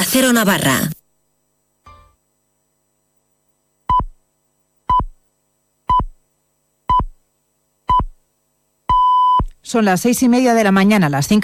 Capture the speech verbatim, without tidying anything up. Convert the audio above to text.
Cero Navarra. Son las seis y media de la mañana, las cinco.